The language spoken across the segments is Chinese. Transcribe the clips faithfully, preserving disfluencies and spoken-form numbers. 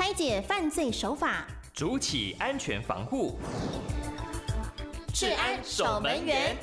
拆解犯罪手法， 筑起安全防护。 治安守门员。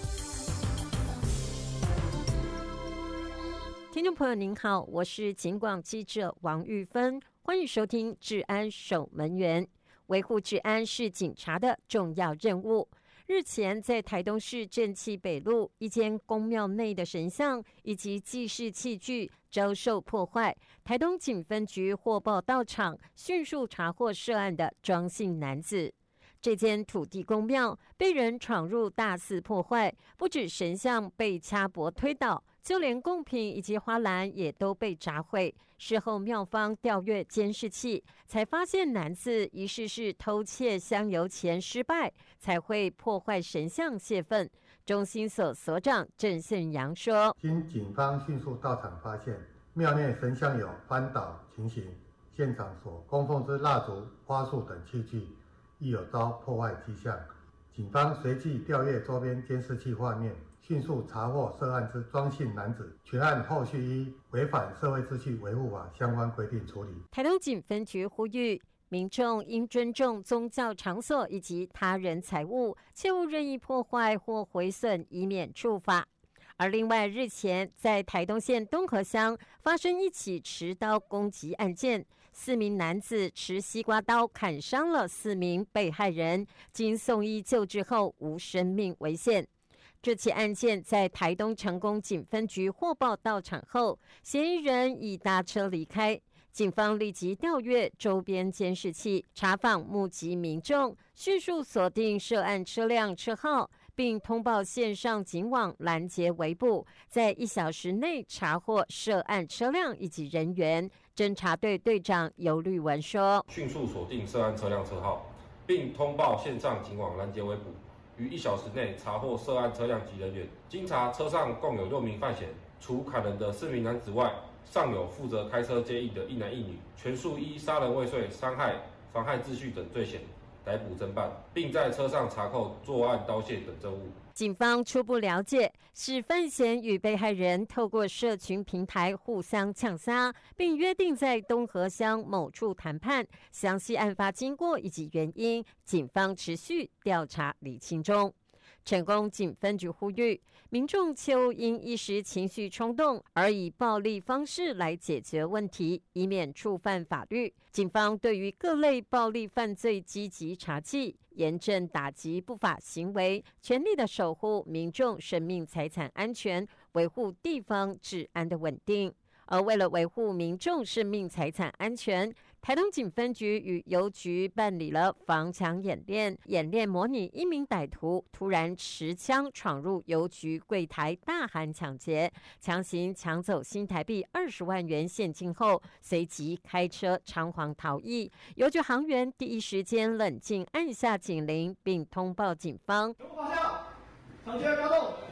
听众朋友您好，我是警广记者王玉芬，欢迎收听治安守门员。维护治安是警察的重要任务。日前在台东市正气北路一间宫庙内的神像以及祭祀器具遭受破坏，台东警分局获报到场，迅速查获涉案的庄姓男子。这间土地公庙被人闯入大肆破坏，不止神像被掐脖推倒，就连贡品以及花篮也都被砸毁。事后庙方调阅监视器，才发现男子疑似是偷窃香油钱失败，才会破坏神像泄愤。中心所所长郑宪阳说， 经警方迅速到场发现，庙内神像有翻倒情形，现场所供奉之蜡烛、花束等器具亦有遭破坏迹象。警方随即调阅周边监视器画面，迅速查获涉案之庄姓男子，全案后续依违反社会秩序维护法相关规定处理。 台东警分局呼吁民众应尊重宗教场所以及他人财物，切勿任意破坏或毁损，以免处罚。而另外，日前在台东县东河乡发生一起持刀攻击案件，四名男子持西瓜刀砍伤了四名被害人，经送医救治后无生命危险。这起案件在台东成功警分局获报到场后，嫌疑人已搭车离开。警方立即调阅周边监视器，查访目击民众，迅速锁定涉案车辆车号，并通报线上警网拦截围捕，在一小时内查获涉案车辆以及人员。侦查队队长尤律文说， 迅速锁定涉案车辆车号，并通报线上警网拦截围捕，于一小时内查获涉案车辆及人员。经查，车上共有六名犯嫌，除砍人的四名男子外，尚有负责开车接应的一男一女，全数依杀人未遂、伤害、妨害秩序等罪嫌逮捕侦办，并在车上查扣作案刀械等证物。 警方初步了解，是犯嫌与被害人透过社群平台互相呛杀，并约定在东河乡某处谈判。详细案发经过以及原因，警方持续调查厘清中。成功警分局呼吁民众切勿因一时情绪冲动而以暴力方式来解决问题，以免触犯法律。警方对于各类暴力犯罪积极查缉，严正打击不法行为，全力的守护民众生命财产安全，维护地方治安的稳定。而为了维护民众生命财产安全，台东警分局与邮局办理了防抢演练，演练模拟一名歹徒突然持枪闯入邮局柜台，大喊抢劫，强行抢走新台币二十万元现金后，随即开车仓皇逃逸。邮局行员第一时间冷静按下警铃，并通报警方。 全部方向，抢劫发动。